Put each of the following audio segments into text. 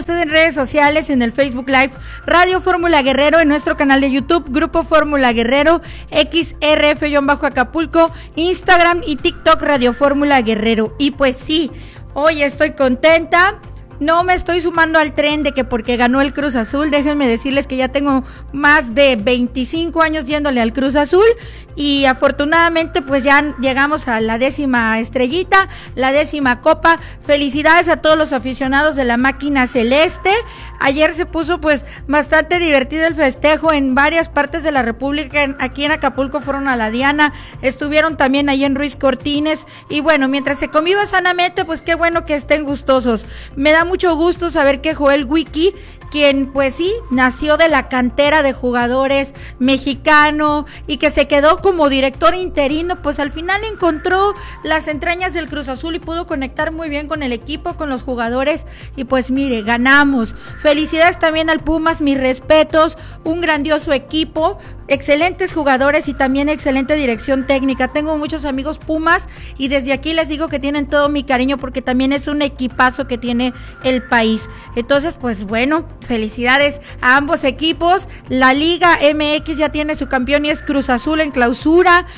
usted en redes sociales, en el Facebook Live, Radio Fórmula Guerrero, en nuestro canal de YouTube, Grupo Fórmula Guerrero, XRF-Acapulco, Instagram y TikTok Radio Fórmula Guerrero. Y pues sí, hoy estoy contenta. No me estoy sumando al tren de que porque ganó el Cruz Azul. Déjenme decirles que ya tengo más de 25 años yéndole al Cruz Azul y afortunadamente pues ya llegamos a la 10ª estrellita, la 10ª copa. Felicidades a todos los aficionados de la máquina celeste. Ayer se puso pues bastante divertido el festejo en varias partes de la República. Aquí en Acapulco fueron a la Diana, estuvieron también ahí en Ruiz Cortines y bueno, mientras se conviva sanamente, pues qué bueno que estén gustosos. Me da mucho gusto saber que Joel Wiki, quien pues sí, nació de la cantera de jugadores mexicano y que se quedó como director interino, pues al final encontró las entrañas del Cruz Azul y pudo conectar muy bien con el equipo, con los jugadores y pues mire, ganamos. Felicidades también al Pumas, mis respetos, un grandioso equipo, excelentes jugadores y también excelente dirección técnica. Tengo muchos amigos Pumas y desde aquí les digo que tienen todo mi cariño porque también es un equipazo que tiene el país. Entonces pues bueno, felicidades a ambos equipos. La Liga MX ya tiene su campeón y es Cruz Azul en clausura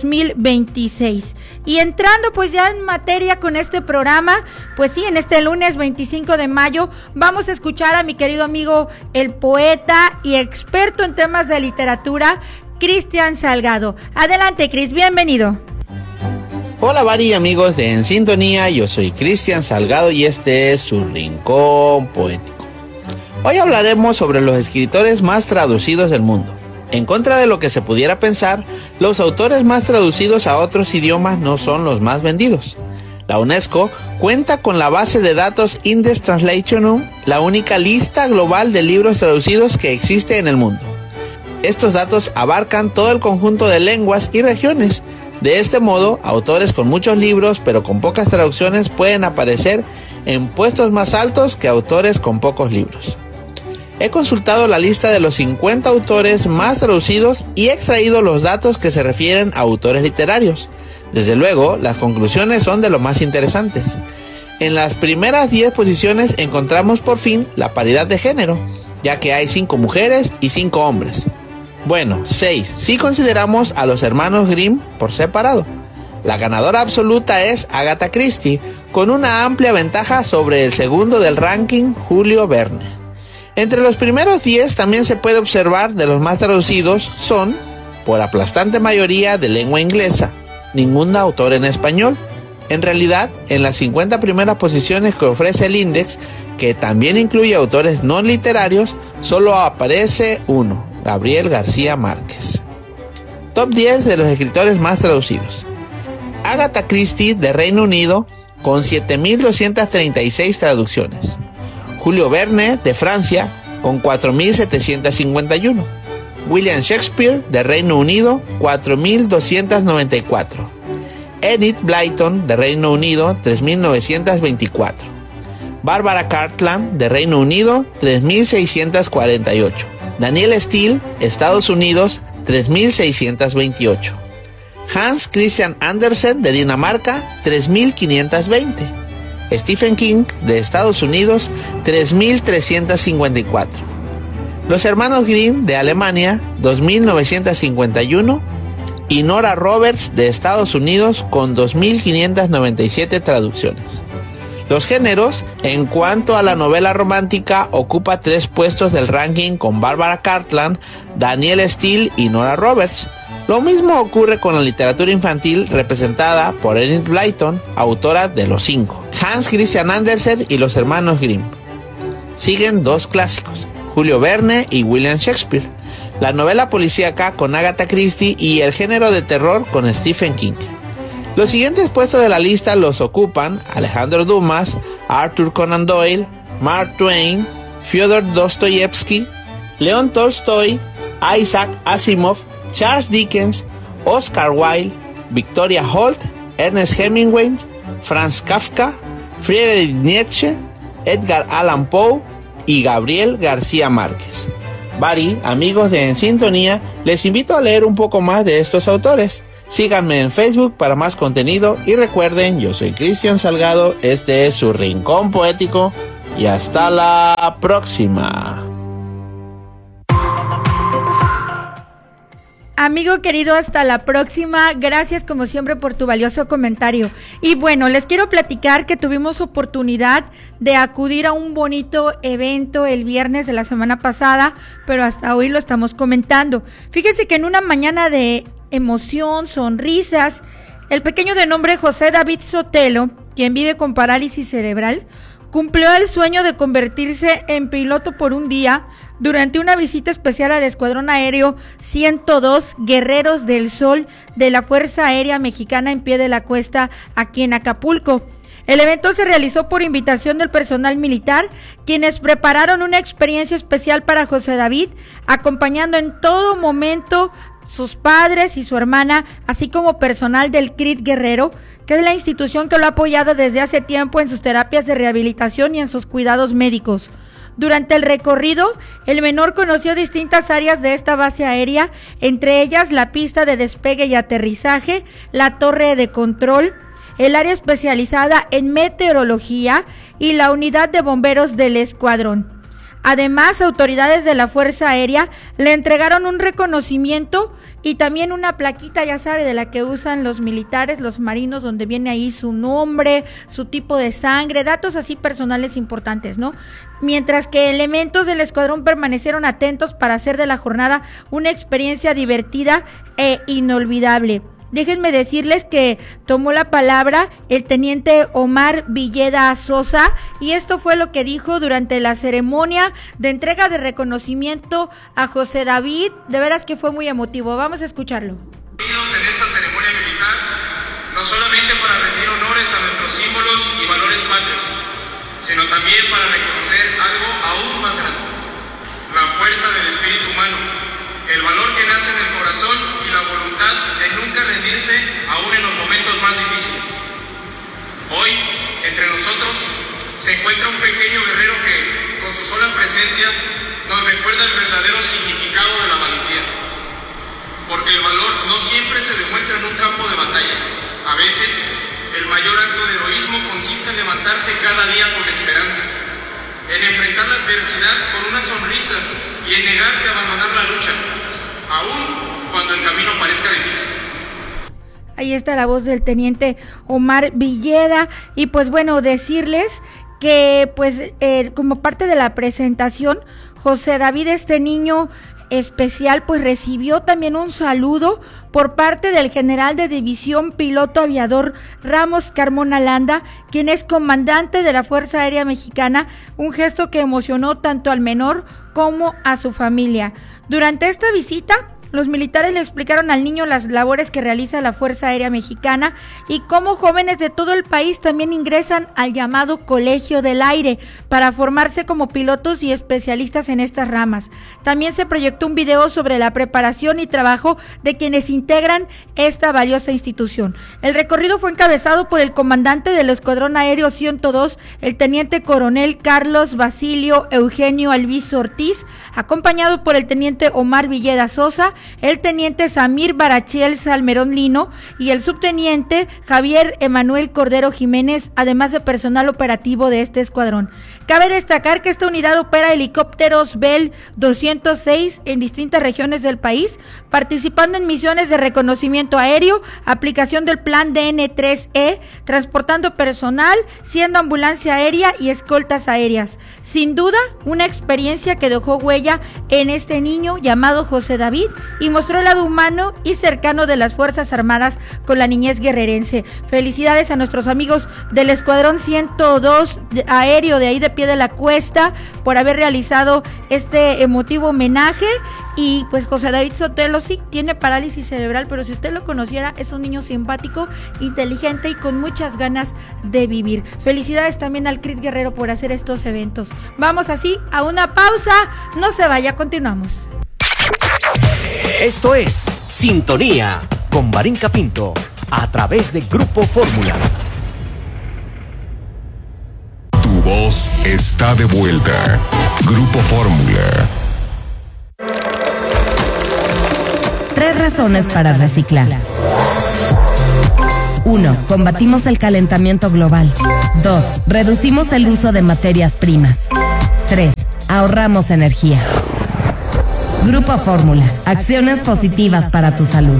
2026. Y entrando pues ya en materia con este programa, pues sí, en este lunes 25 de mayo vamos a escuchar a mi querido amigo, el poeta y experto en temas de literatura, Cristian Salgado. Adelante, Cris, bienvenido. Hola Vari, amigos de En Sintonía, yo soy Cristian Salgado y este es su Rincón Poético. Hoy hablaremos sobre los escritores más traducidos del mundo. En contra de lo que se pudiera pensar, los autores más traducidos a otros idiomas no son los más vendidos. La UNESCO cuenta con la base de datos Index Translationum, la única lista global de libros traducidos que existe en el mundo. Estos datos abarcan todo el conjunto de lenguas y regiones. De este modo, autores con muchos libros pero con pocas traducciones pueden aparecer en puestos más altos que autores con pocos libros. He consultado la lista de los 50 autores más traducidos y he extraído los datos que se refieren a autores literarios. Desde luego, las conclusiones son de lo más interesantes. En las primeras 10 posiciones encontramos por fin la paridad de género, ya que hay 5 mujeres y 5 hombres. Bueno, 6 si consideramos a los hermanos Grimm por separado. La ganadora absoluta es Agatha Christie, con una amplia ventaja sobre el segundo del ranking, Julio Verne. Entre los primeros 10 también se puede observar de los más traducidos son, por aplastante mayoría, de lengua inglesa, ningún autor en español. En realidad, en las 50 primeras posiciones que ofrece el Index, que también incluye autores no literarios, solo aparece uno, Gabriel García Márquez. Top 10 de los escritores más traducidos. Agatha Christie, de Reino Unido, con 7.236 traducciones. Julio Verne, de Francia, con 4.751. William Shakespeare, de Reino Unido, 4.294. Enid Blyton, de Reino Unido, 3.924. Barbara Cartland, de Reino Unido, 3.648. Daniel Steele, Estados Unidos, 3.628. Hans Christian Andersen, de Dinamarca, 3.520. Stephen King, de Estados Unidos, 3.354. Los hermanos Grimm, de Alemania, 2.951. Y Nora Roberts, de Estados Unidos, con 2.597 traducciones. Los géneros, en cuanto a la novela romántica, ocupa 3 puestos del ranking con Barbara Cartland, Daniel Steele y Nora Roberts. Lo mismo ocurre con la literatura infantil representada por Enid Blyton, autora de los 5, Hans Christian Andersen y los hermanos Grimm. Siguen 2 clásicos, Julio Verne y William Shakespeare, la novela policíaca con Agatha Christie y el género de terror con Stephen King. Los siguientes puestos de la lista los ocupan Alejandro Dumas, Arthur Conan Doyle, Mark Twain, Fyodor Dostoyevsky, León Tolstoy, Isaac Asimov, Charles Dickens, Oscar Wilde, Victoria Holt, Ernest Hemingway, Franz Kafka, Friedrich Nietzsche, Edgar Allan Poe y Gabriel García Márquez. Vari, amigos de En Sintonía, les invito a leer un poco más de estos autores. Síganme en Facebook para más contenido y recuerden, yo soy Cristian Salgado, este es su Rincón Poético. y hasta la próxima. Amigo querido, hasta la próxima. Gracias como siempre por tu valioso comentario. Y bueno, les quiero platicar que tuvimos oportunidad de acudir a un bonito evento el viernes de la semana pasada, pero hasta hoy lo estamos comentando. Fíjense que en una mañana de emoción, sonrisas, el pequeño de nombre José David Sotelo, quien vive con parálisis cerebral, cumplió el sueño de convertirse en piloto por un día durante una visita especial al Escuadrón Aéreo 102 Guerreros del Sol de la Fuerza Aérea Mexicana en Pie de la Cuesta, aquí en Acapulco. El evento se realizó por invitación del personal militar, quienes prepararon una experiencia especial para José David, acompañando en todo momento sus padres y su hermana, así como personal del CRIT Guerrero, que es la institución que lo ha apoyado desde hace tiempo en sus terapias de rehabilitación y en sus cuidados médicos. Durante el recorrido, el menor conoció distintas áreas de esta base aérea, entre ellas la pista de despegue y aterrizaje, la torre de control, el área especializada en meteorología y la unidad de bomberos del escuadrón. Además, autoridades de la Fuerza Aérea le entregaron un reconocimiento y también una plaquita, ya sabe, de la que usan los militares, los marinos, donde viene ahí su nombre, su tipo de sangre, datos así personales importantes, ¿no? Mientras que elementos del escuadrón permanecieron atentos para hacer de la jornada una experiencia divertida e inolvidable. Déjenme decirles que tomó la palabra el teniente Omar Villeda Sosa y esto fue lo que dijo durante la ceremonia de entrega de reconocimiento a José David. De veras que fue muy emotivo. Vamos a escucharlo. En esta ceremonia militar, no solamente para rendir honores a nuestros símbolos y valores patrios, sino también para reconocer algo aún más grande: la fuerza del espíritu humano, el valor que nace en el corazón y la voluntad de nunca rendirse aún en los momentos más difíciles. Hoy, entre nosotros, se encuentra un pequeño guerrero que, con su sola presencia, nos recuerda el verdadero significado de la valentía. Porque el valor no siempre se demuestra en un campo de batalla. A veces, el mayor acto de heroísmo consiste en levantarse cada día con esperanza, en enfrentar la adversidad con una sonrisa y en negarse a abandonar la lucha, aún cuando el camino parezca difícil. Ahí está la voz del teniente Omar Villeda y pues bueno, decirles que pues como parte de la presentación, José David, este niño especial, pues recibió también un saludo por parte del general de división piloto aviador Ramos Carmona Landa, quien es comandante de la Fuerza Aérea Mexicana, un gesto que emocionó tanto al menor como a su familia. Durante esta visita, los militares le explicaron al niño las labores que realiza la Fuerza Aérea Mexicana y cómo jóvenes de todo el país también ingresan al llamado Colegio del Aire para formarse como pilotos y especialistas en estas ramas. También se proyectó un video sobre la preparación y trabajo de quienes integran esta valiosa institución. El recorrido fue encabezado por el comandante del Escuadrón Aéreo 102, el teniente coronel Carlos Basilio Eugenio Alviso Ortiz, acompañado por el teniente Omar Villeda Sosa, el teniente Samir Barachiel Salmerón Lino y el subteniente Javier Emanuel Cordero Jiménez, además de personal operativo de este escuadrón. Cabe destacar que esta unidad opera helicópteros Bell 206 en distintas regiones del país, participando en misiones de reconocimiento aéreo, aplicación del plan DN3E, transportando personal, siendo ambulancia aérea y escoltas aéreas. Sin duda, una experiencia que dejó huella en este niño llamado José David y mostró el lado humano y cercano de las Fuerzas Armadas con la niñez guerrerense. Felicidades a nuestros amigos del Escuadrón 102 Aéreo de ahí de Pie de la Cuesta por haber realizado este emotivo homenaje. Y pues José David Sotelo sí tiene parálisis cerebral, pero si usted lo conociera, es un niño simpático, inteligente y con muchas ganas de vivir. Felicidades también al CRIT Guerrero por hacer estos eventos. Vamos así a una pausa, no se vaya, continuamos. Esto es Sintonía con Marín Pinto a través de Grupo Fórmula. Tu voz está de vuelta. Grupo Fórmula. 3 razones para reciclar. 1. Combatimos el calentamiento global. 2. Reducimos el uso de materias primas. 3. Ahorramos energía. Grupo Fórmula. Acciones positivas para tu salud.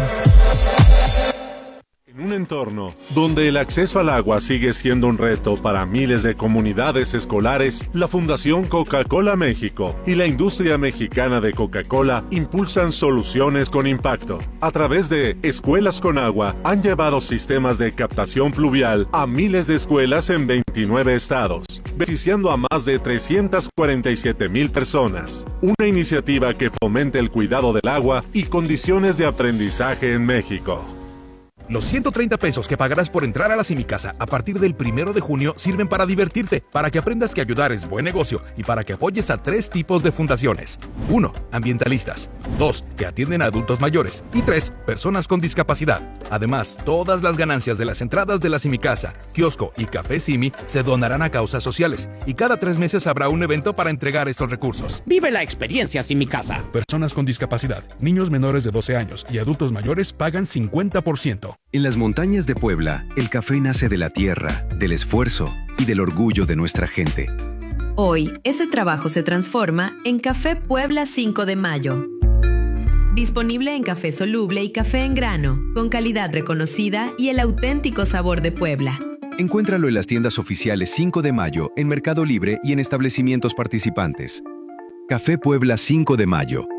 En un entorno donde el acceso al agua sigue siendo un reto para miles de comunidades escolares, la Fundación Coca-Cola México y la industria mexicana de Coca-Cola impulsan soluciones con impacto. A través de Escuelas con Agua, han llevado sistemas de captación pluvial a miles de escuelas en 29 estados, beneficiando a más de 347,000 personas. Una iniciativa que fomenta el cuidado del agua y condiciones de aprendizaje en México. Los 130 pesos que pagarás por entrar a la Simicasa a partir del 1 de junio sirven para divertirte, para que aprendas que ayudar es buen negocio y para que apoyes a 3 tipos de fundaciones. 1. Ambientalistas. 2. Que atienden a adultos mayores. Y 3. Personas con discapacidad. Además, todas las ganancias de las entradas de la Simicasa, kiosco y Café Simi se donarán a causas sociales. Y cada 3 meses habrá un evento para entregar estos recursos. Vive la experiencia Simicasa. Personas con discapacidad, niños menores de 12 años y adultos mayores pagan 50%. En las montañas de Puebla, el café nace de la tierra, del esfuerzo y del orgullo de nuestra gente. Hoy, ese trabajo se transforma en Café Puebla 5 de Mayo. Disponible en café soluble y café en grano, con calidad reconocida y el auténtico sabor de Puebla. Encuéntralo en las tiendas oficiales 5 de Mayo, en Mercado Libre y en establecimientos participantes. Café Puebla 5 de Mayo.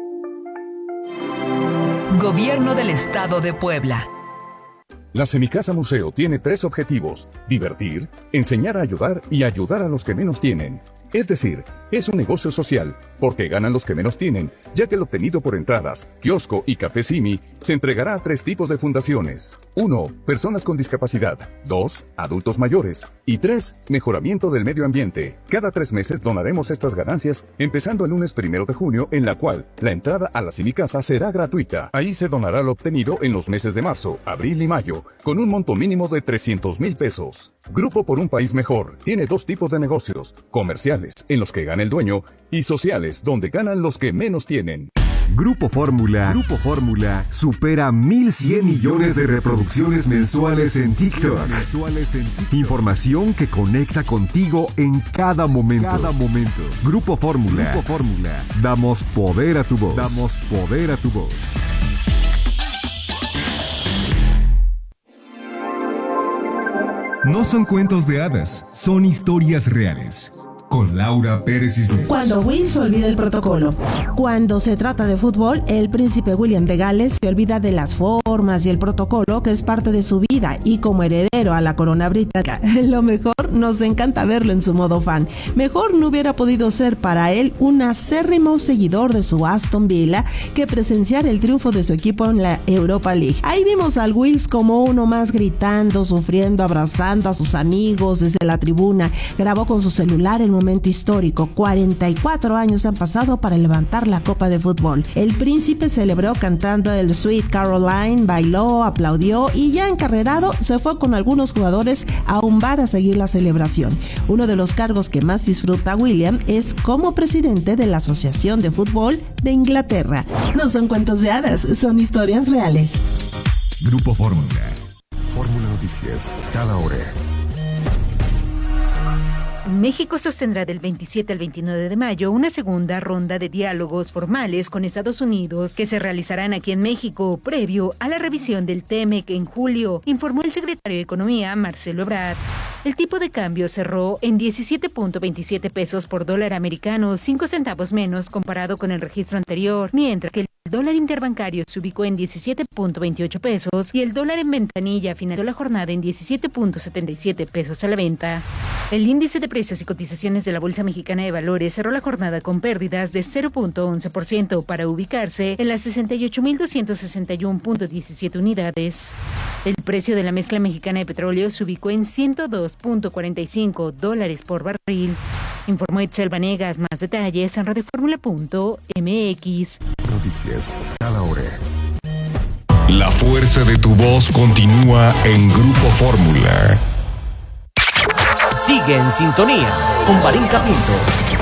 Gobierno del Estado de Puebla. La Semicasa Museo tiene 3 objetivos: divertir, enseñar a ayudar y ayudar a los que menos tienen. Es decir, es un negocio social, porque ganan los que menos tienen, ya que el obtenido por entradas, kiosco y Café Simi se entregará a 3 tipos de fundaciones. 1. Personas con discapacidad. 2. Adultos mayores. Y 3. Mejoramiento del medio ambiente. Cada 3 meses donaremos estas ganancias, empezando el lunes 1 de junio, en la cual la entrada a la Semicasa será gratuita. Ahí se donará lo obtenido en los meses de marzo, abril y mayo, con un monto mínimo de 300,000 pesos. Grupo por un País Mejor tiene 2 tipos de negocios: comerciales, en los que gana el dueño, y sociales, donde ganan los que menos tienen. Grupo Fórmula supera 1,100 millones de reproducciones mensuales en TikTok. Información que conecta contigo en cada momento. Grupo Fórmula. Damos poder a tu voz. No son cuentos de hadas, son historias reales. Con Laura Pérez Cisneros. Cuando Will se olvida el protocolo. Cuando se trata de fútbol, el príncipe William de Gales se olvida de las formas y el protocolo que es parte de su vida, y como heredero a la corona británica, lo mejor, nos encanta verlo en su modo fan. Mejor no hubiera podido ser para él un acérrimo seguidor de su Aston Villa que presenciar el triunfo de su equipo en la Europa League. Ahí vimos al Wills como uno más, gritando, sufriendo, abrazando a sus amigos desde la tribuna. Grabó con su celular el momento histórico. 44 años han pasado para levantar la copa de fútbol. El príncipe celebró cantando el Sweet Caroline, bailó, aplaudió y ya encarrerado se fue con algunos jugadores a un bar a seguir la celebración. Uno de los cargos que más disfruta William es como presidente de la Asociación de Fútbol de Inglaterra. No son cuentos de hadas, son historias reales. Grupo Fórmula. Fórmula Noticias, cada hora. México sostendrá del 27 al 29 de mayo una segunda ronda de diálogos formales con Estados Unidos que se realizarán aquí en México previo a la revisión del TEMEC en julio, informó el secretario de Economía, Marcelo Ebrard. El tipo de cambio cerró en 17.27 pesos por dólar americano, 5 centavos menos comparado con el registro anterior, mientras que el dólar interbancario se ubicó en 17.28 pesos y el dólar en ventanilla finalizó la jornada en 17.77 pesos a la venta. El índice de precios y cotizaciones de la Bolsa Mexicana de Valores cerró la jornada con pérdidas de 0.11% para ubicarse en las 68.261.17 unidades. El precio de la mezcla mexicana de petróleo se ubicó en $102.45 por barril. Informó Itzel Vanegas. Más detalles en radioformula.mx. Noticias cada hora. La fuerza de tu voz continúa en Grupo Fórmula. Sigue en sintonía con Marín Capinto.